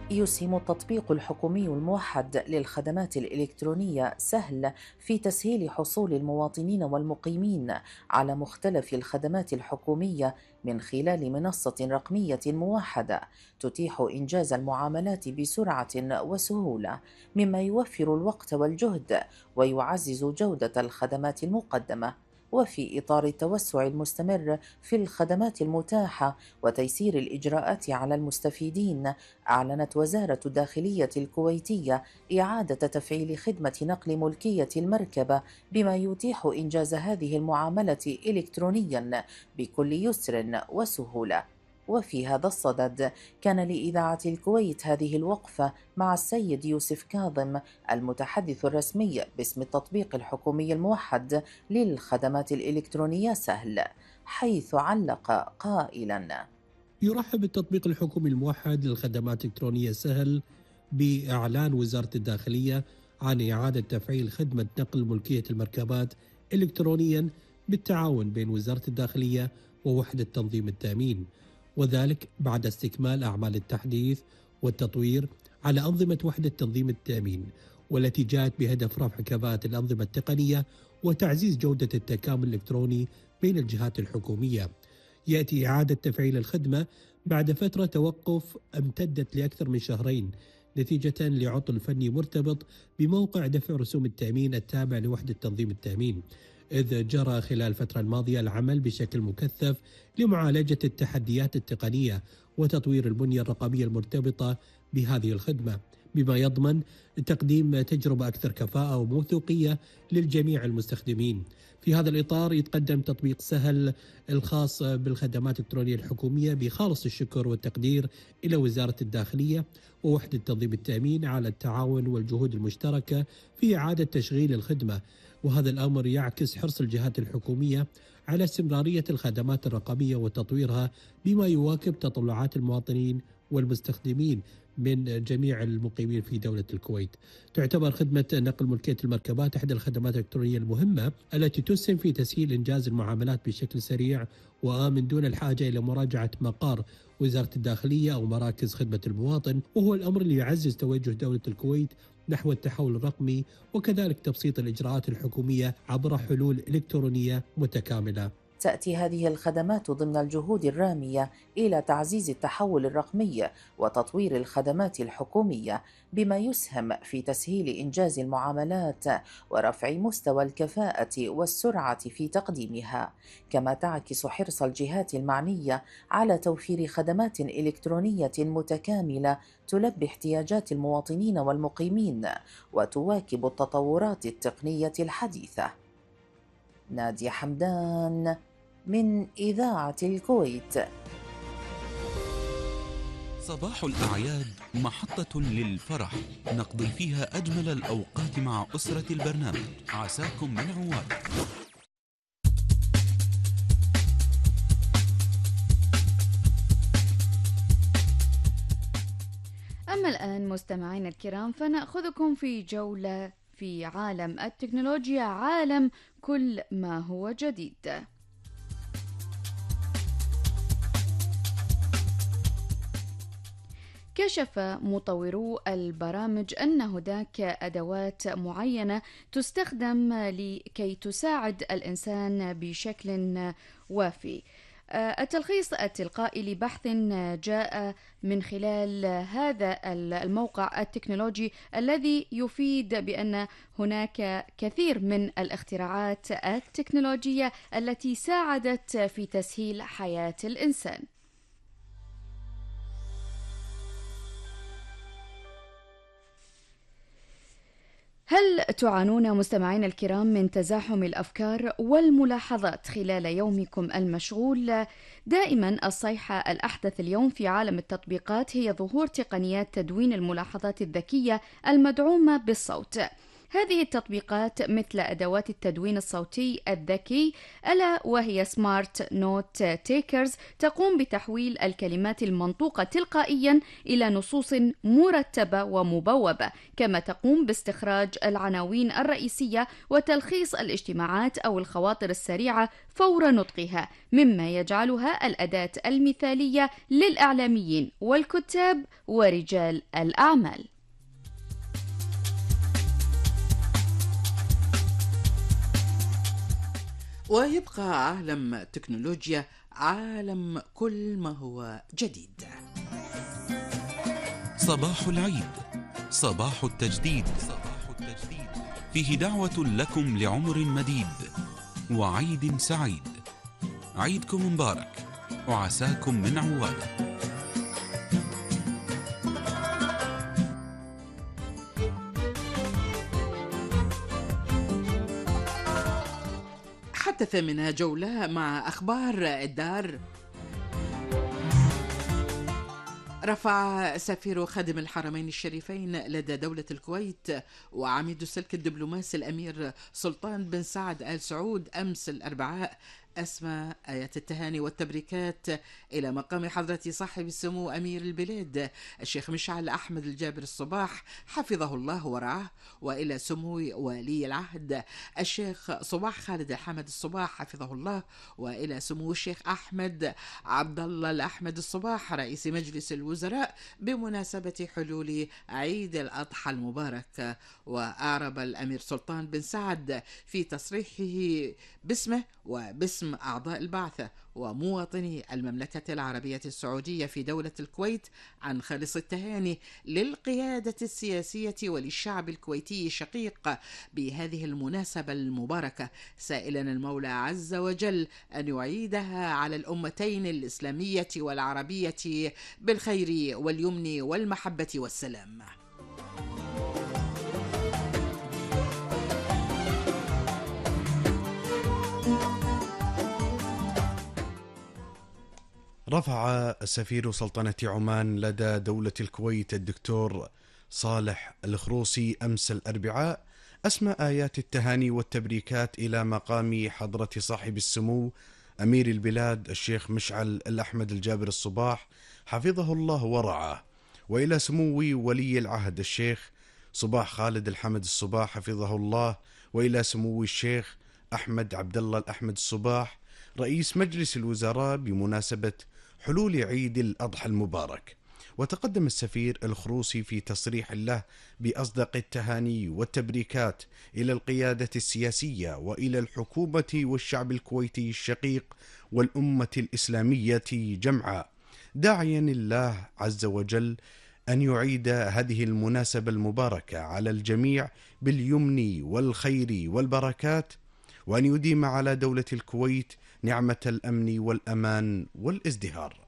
يسهم التطبيق الحكومي الموحد للخدمات الإلكترونية سهل في تسهيل حصول المواطنين والمقيمين على مختلف الخدمات الحكومية من خلال منصة رقمية موحدة تتيح إنجاز المعاملات بسرعة وسهولة، مما يوفر الوقت والجهد ويعزز جودة الخدمات المقدمة. وفي إطار التوسع المستمر في الخدمات المتاحة وتيسير الإجراءات على المستفيدين، أعلنت وزارة الداخلية الكويتية إعادة تفعيل خدمة نقل ملكية المركبة، بما يتيح إنجاز هذه المعاملة إلكترونياً بكل يسر وسهولة. وفي هذا الصدد كان لإذاعة الكويت هذه الوقفة مع السيد يوسف كاظم، المتحدث الرسمي باسم التطبيق الحكومي الموحد للخدمات الإلكترونية سهل، حيث علق قائلاً: يرحب التطبيق الحكومي الموحد للخدمات الإلكترونية سهل بإعلان وزارة الداخلية عن إعادة تفعيل خدمة نقل ملكية المركبات إلكترونيا بالتعاون بين وزارة الداخلية ووحدة تنظيم التأمين، وذلك بعد استكمال أعمال التحديث والتطوير على أنظمة وحدة تنظيم التأمين، والتي جاءت بهدف رفع كفاءة الأنظمة التقنية وتعزيز جودة التكامل الإلكتروني بين الجهات الحكومية. يأتي إعادة تفعيل الخدمة بعد فترة توقف امتدت لأكثر من شهرين نتيجة لعطل فني مرتبط بموقع دفع رسوم التأمين التابع لوحدة تنظيم التأمين، إذ جرى خلال الفترة الماضية العمل بشكل مكثف لمعالجة التحديات التقنية وتطوير البنية الرقمية المرتبطة بهذه الخدمة، بما يضمن تقديم تجربة أكثر كفاءة وموثوقية للجميع المستخدمين. في هذا الإطار يتقدم تطبيق سهل الخاص بالخدمات الإلكترونية الحكومية بخالص الشكر والتقدير إلى وزارة الداخلية ووحدة تنظيم التأمين على التعاون والجهود المشتركة في إعادة تشغيل الخدمة، وهذا الأمر يعكس حرص الجهات الحكومية على استمرارية الخدمات الرقمية وتطويرها بما يواكب تطلعات المواطنين والمستخدمين من جميع المقيمين في دولة الكويت. تعتبر خدمة نقل ملكية المركبات إحدى الخدمات الإلكترونية المهمة التي تسهم في تسهيل إنجاز المعاملات بشكل سريع وآمن دون الحاجة إلى مراجعة مقار وزارة الداخلية أو مراكز خدمة المواطن، وهو الأمر اللي يعزز توجه دولة الكويت نحو التحول الرقمي وكذلك تبسيط الإجراءات الحكومية عبر حلول إلكترونية متكاملة. تأتي هذه الخدمات ضمن الجهود الرامية إلى تعزيز التحول الرقمي وتطوير الخدمات الحكومية، بما يسهم في تسهيل إنجاز المعاملات ورفع مستوى الكفاءة والسرعة في تقديمها، كما تعكس حرص الجهات المعنية على توفير خدمات إلكترونية متكاملة تلبي احتياجات المواطنين والمقيمين وتواكب التطورات التقنية الحديثة. نادية حمدان من إذاعة الكويت. صباح الأعياد محطة للفرح نقضي فيها أجمل الأوقات مع أسرة البرنامج. عساكم من عواد. أما الآن مستمعينا الكرام فنأخذكم في جولة في عالم التكنولوجيا، عالم كل ما هو جديد. كشف مطورو البرامج أن هناك أدوات معينة تستخدم لكي تساعد الإنسان بشكل وافي. التلخيص التلقائي لبحث جاء من خلال هذا الموقع التكنولوجي الذي يفيد بأن هناك كثير من الاختراعات التكنولوجية التي ساعدت في تسهيل حياة الإنسان. هل تعانون مستمعين الكرام من تزاحم الأفكار والملاحظات خلال يومكم المشغول؟ دائما الصيحة الأحدث اليوم في عالم التطبيقات هي ظهور تقنيات تدوين الملاحظات الذكية المدعومة بالصوت. هذه التطبيقات مثل أدوات التدوين الصوتي الذكي ألا وهي سمارت نوت تيكرز تقوم بتحويل الكلمات المنطوقة تلقائيا إلى نصوص مرتبة ومبوبة، كما تقوم باستخراج العناوين الرئيسية وتلخيص الاجتماعات أو الخواطر السريعة فور نطقها، مما يجعلها الأداة المثالية للإعلاميين والكتاب ورجال الأعمال. ويبقى عالم التكنولوجيا عالم كل ما هو جديد. صباح العيد، صباح التجديد، فيه دعوة لكم لعمر مديد وعيد سعيد. عيدكم مبارك وعساكم من عواد. حدث منها جولة مع أخبار الدار. رفع سفير خادم الحرمين الشريفين لدى دولة الكويت وعميد السلك الدبلوماسي الأمير سلطان بن سعد آل سعود أمس الأربعاء أسمى آيات التهاني والتبريكات إلى مقام حضرة صاحب السمو أمير البلاد الشيخ مشعل أحمد الجابر الصباح حفظه الله ورعاه، وإلى سمو ولي العهد الشيخ صباح خالد الحمد الصباح حفظه الله، وإلى سمو الشيخ أحمد عبد الله الأحمد الصباح رئيس مجلس الوزراء بمناسبة حلول عيد الأضحى المبارك. وأعرب الأمير سلطان بن سعد في تصريحه باسمه وباسم أعضاء البعثة ومواطني المملكة العربية السعودية في دولة الكويت عن خالص التهاني للقيادة السياسية وللشعب الكويتي الشقيق بهذه المناسبة المباركة، سائلا المولى عز وجل أن يعيدها على الأمتين الإسلامية والعربية بالخير واليمن والمحبة والسلام. رفع السفير سلطنة عمان لدى دولة الكويت الدكتور صالح الخروصي أمس الأربعاء أسمى آيات التهاني والتبريكات إلى مقام حضرة صاحب السمو أمير البلاد الشيخ مشعل الأحمد الجابر الصباح حفظه الله ورعاه، وإلى سمو ولي العهد الشيخ صباح خالد الحمد الصباح حفظه الله، وإلى سمو الشيخ أحمد عبد الله الأحمد الصباح رئيس مجلس الوزراء بمناسبة حلول عيد الأضحى المبارك. وتقدم السفير الخروصي في تصريح له بأصدق التهاني والتبريكات إلى القيادة السياسية وإلى الحكومة والشعب الكويتي الشقيق والأمة الإسلامية جمعاء، داعيا الله عز وجل أن يعيد هذه المناسبة المباركة على الجميع باليمن والخير والبركات، وأن يديم على دولة الكويت نعمة الأمن والأمان والازدهار.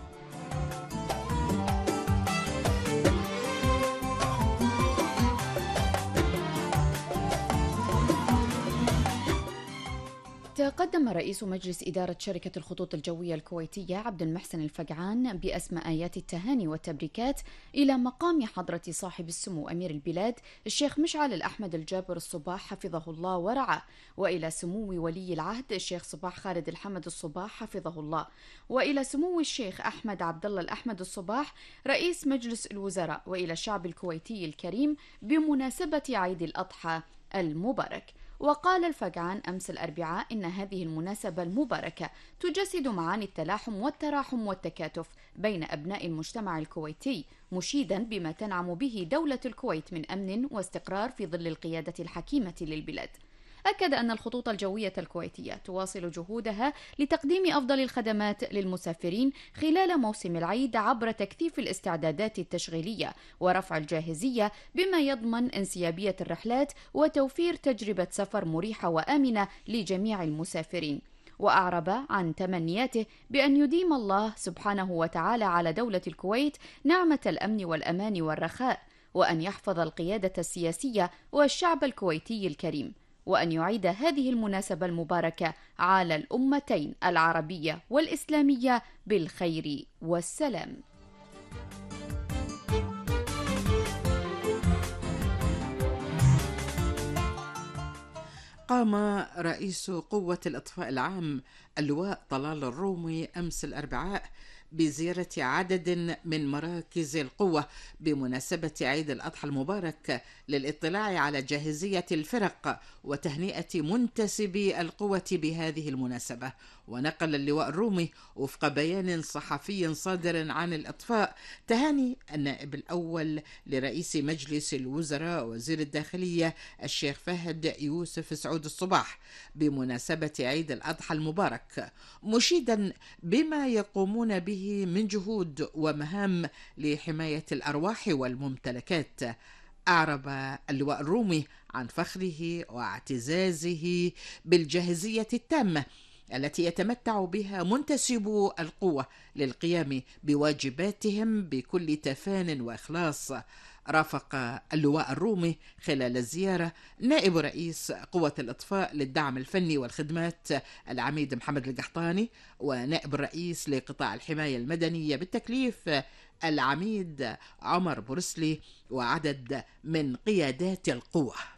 تقدم رئيس مجلس إدارة شركة الخطوط الجوية الكويتية عبد المحسن الفقعان بأسمى آيات التهاني والتبريكات إلى مقام حضرة صاحب السمو أمير البلاد الشيخ مشعل الأحمد الجابر الصباح حفظه الله ورعاه، وإلى سمو ولي العهد الشيخ صباح خالد الحمد الصباح حفظه الله، وإلى سمو الشيخ أحمد عبد الله الأحمد الصباح رئيس مجلس الوزراء، وإلى الشعب الكويتي الكريم بمناسبة عيد الأضحى المبارك. وقال الفقعان أمس الأربعاء إن هذه المناسبة المباركة تجسد معاني التلاحم والتراحم والتكاتف بين أبناء المجتمع الكويتي، مشيدا بما تنعم به دولة الكويت من أمن واستقرار في ظل القيادة الحكيمة للبلاد. أكد أن الخطوط الجوية الكويتية تواصل جهودها لتقديم أفضل الخدمات للمسافرين خلال موسم العيد عبر تكثيف الاستعدادات التشغيلية ورفع الجاهزية بما يضمن انسيابية الرحلات وتوفير تجربة سفر مريحة وآمنة لجميع المسافرين. وأعرب عن تمنياته بأن يديم الله سبحانه وتعالى على دولة الكويت نعمة الأمن والأمان والرخاء، وأن يحفظ القيادة السياسية والشعب الكويتي الكريم، وأن يعيد هذه المناسبة المباركة على الأمتين العربية والإسلامية بالخير والسلام. قام رئيس قوة الإطفاء العام اللواء طلال الرومي أمس الأربعاء بزيارة عدد من مراكز القوة بمناسبة عيد الأضحى المبارك للاطلاع على جاهزية الفرق وتهنئة منتسبي القوة بهذه المناسبة. ونقل اللواء الرومي وفق بيان صحفي صادر عن الإطفاء تهاني النائب الأول لرئيس مجلس الوزراء وزير الداخلية الشيخ فهد يوسف سعود الصباح بمناسبة عيد الأضحى المبارك، مشيدا بما يقومون به من جهود ومهام لحماية الأرواح والممتلكات. أعرب اللواء الرومي عن فخره واعتزازه بالجاهزية التامة التي يتمتع بها منتسبو القوة للقيام بواجباتهم بكل تفان وإخلاص. رافق اللواء الرومي خلال الزيارة نائب رئيس قوة الإطفاء للدعم الفني والخدمات العميد محمد القحطاني، ونائب الرئيس لقطاع الحماية المدنية بالتكليف العميد عمر بورسلي، وعدد من قيادات القوة.